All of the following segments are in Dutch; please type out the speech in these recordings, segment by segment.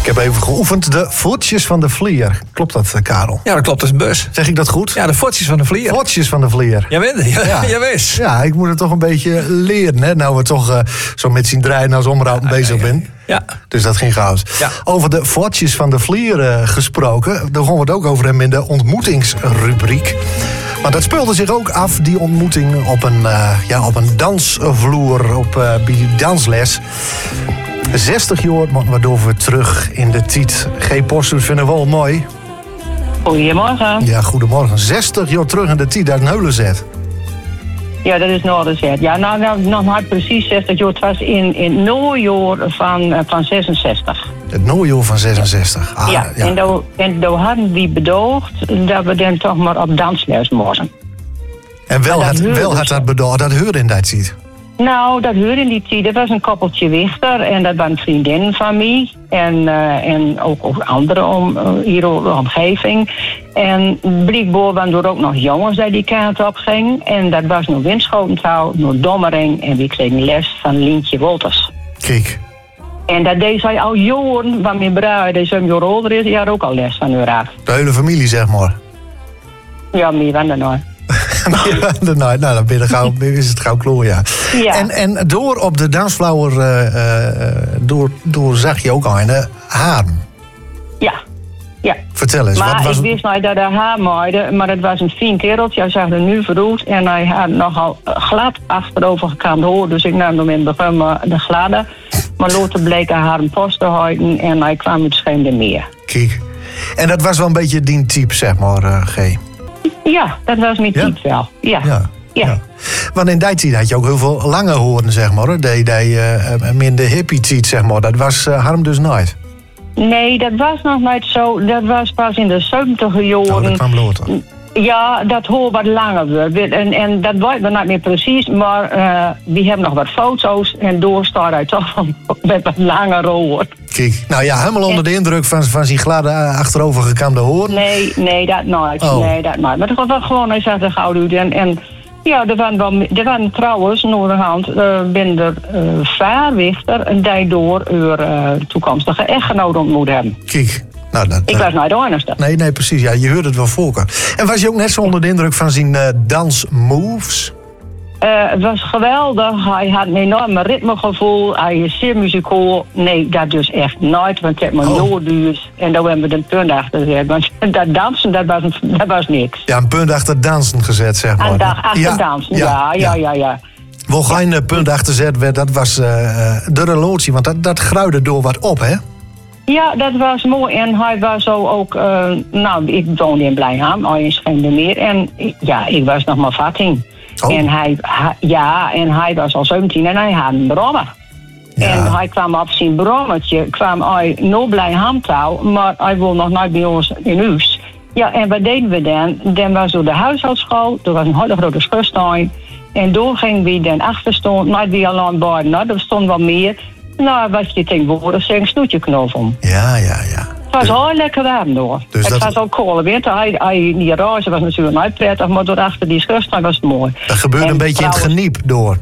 Ik heb even geoefend. De voetjes van de vlier. Klopt dat, Karel? Ja, dat klopt, dat is een bus. Zeg ik dat goed? Ja, de voetjes van de vlier. Voetjes van de vlier. Jij bent jij wist. Ja, ik moet het toch een beetje leren, hè? Nou we toch zo met zien draaien als omroep bezig ben. Ja. Dus dat ging goud. Ja. Over de voetjes van de vlier gesproken. Daar gaan we het ook over hebben in de ontmoetingsrubriek. Maar dat speelde zich ook af, die ontmoeting, op een dansvloer, bij die dansles. 60 jaar moeten we terug in de tijd. G. Posthoes vinden we wel mooi. Goedemorgen. Ja, goedemorgen. 60 jaar terug in de tijd, dat is een hele zet. Ja, dat is Noorderzet. Ja, nou, nog maar precies 60 jaar. Het was in het najaar van 66. Het najaar van 66. Ah, ja. En daar hadden die bedoeld dat we dan toch maar op dansles moesten. En wel had dat bedoeld, dat hoorde in dat tijd. Nou, dat hoorde in die tijd. Dat was een koppeltje Wichter en dat waren vriendinnen van mij. En ook anderen hier in de omgeving. En blijkbaar waren er ook nog jongens die kant op gingen. En dat was nog Winschoten, nog Dommering. En we kregen les van Lientje Wolters. Kijk. En dat deed zij al jaren, want mijn bruid, die zo'n jaar ouder is, die had ook al les van haar af. De hele familie, zeg maar. Ja, meer van de nooit. Nou, dan is het gauw kloor, ja. En door op de dansvloer door zag je ook al een Harm. Ja. Vertel eens. Maar ik wist niet dat hij haar maaide, maar het was een fijn kereltje. Hij zag er nu verroet en hij had nogal glad achterover gekamd hoor. Dus ik nam hem in het begin de gladde. Maar later bleek hij haar een post te houden en hij kwam met scheemde meer. Kijk. En dat was wel een beetje die type, zeg maar, G. Ja, dat was mijn type wel. Ja. Want in die tijd had je ook heel veel lange horen, zeg maar. Minder hippie tijd, zeg maar. Dat was Harm dus nooit. Nee, dat was nog niet zo. Dat was pas in de 70e jaren. Oh, dat kwam later. Ja, dat hoort wat langer wordt. En dat weet we niet meer precies. Maar we hebben nog wat foto's. En door staat hij toch met wat langer hoor. Kijk, nou ja, helemaal onder de indruk van zijn gladde achterovergekamde hoorn. Nee, dat nooit. Oh. Nee, dat nooit. Maar het was gewoon, hij zag er gauw uit. En ja, er waren trouwens, noorderhand, binnen de vaarwichter die door uw toekomstige echtgenoot ontmoet hebben. Kijk. Nou, ik was nooit de enigste. Nee, precies. Ja, je hoorde het wel volken. En was je ook net zo onder de indruk van zijn dansmoves? Het was geweldig. Hij had een enorme ritmegevoel. Hij is zeer muzikaal. Nee, dat dus echt nooit. Want ik heb mijn noorduurs. En daar hebben we een punt achter gezet. Want dat dansen, dat was niks. Ja, een punt achter dansen gezet, zeg maar. Een dag achter dansen, ja. Wel geen punt achter zet werd, dat was de relatie. Want dat gruide door wat op, hè? Ja, dat was mooi. En hij was zo ook... ik woonde in Blijham, al in Schendermeer. En ik was nog maar 14. Oh. En hij was al 17 en hij had een brommer. Ja. En hij kwam op zijn brommertje, kwam hij nog Blijham touw, maar hij wil nog nooit bij ons in huis. Ja, en wat deden we dan? Dan was er de huishoudschool, er was een hele grote schuurstuin. En door gingen we dan achter stond, nooit weer alleen buiten, er stond wel meer. Nou, wat je tegenwoordig zegt, een snoetje knoop om. Ja. Het was heel lekker warm door. Dus het was ook koud winter. Die roze was natuurlijk niet prettig, maar door achter die schuurstuin was het mooi. Dat gebeurde een beetje in het geniep door.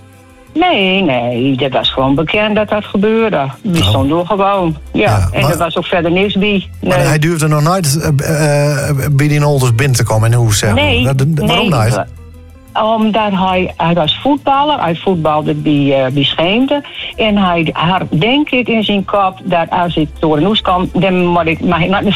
Nee, dat was gewoon bekend dat gebeurde. Die stond door gewoon. Ja, en er was ook verder niks bij. Nee. Maar hij durfde nog nooit bij die ouders binnen te komen in de hoes, zeg maar. Nee. Waarom niet? Omdat hij was voetballer, hij voetbalde bij Scheemde. En hij had denk ik in zijn kop dat als ik door een hoes kwam, dan mag ik niet meer